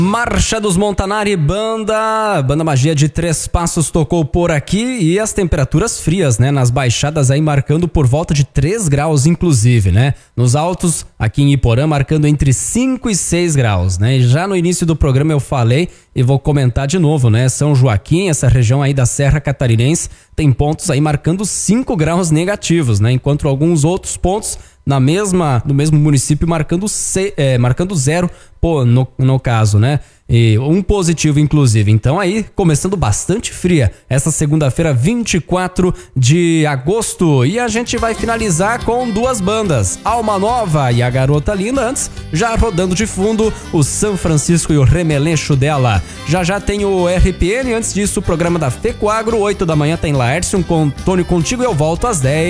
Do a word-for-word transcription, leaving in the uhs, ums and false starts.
Marcha dos Montanari, banda, banda Magia de Três Passos tocou por aqui e as temperaturas frias, né, nas baixadas aí marcando por volta de três graus inclusive, né, nos altos aqui em Iporã marcando entre cinco e seis graus, né, e já no início do programa eu falei e vou comentar de novo, né, São Joaquim, essa região aí da Serra Catarinense tem pontos aí marcando cinco graus negativos, né, enquanto alguns outros pontos na mesma, no mesmo município marcando, C, é, marcando zero, pô, no, no caso, né? E um positivo, inclusive. Então aí, começando bastante fria, essa segunda-feira, vinte e quatro de agosto. E a gente vai finalizar com duas bandas, Alma Nova e a Garota Linda. Antes, já rodando de fundo, o São Francisco e o Remeleixo dela. Já já tem o R P N, antes disso o programa da Fecoagro, oito da manhã tem Laércio com Tônio Contigo e eu volto às dez.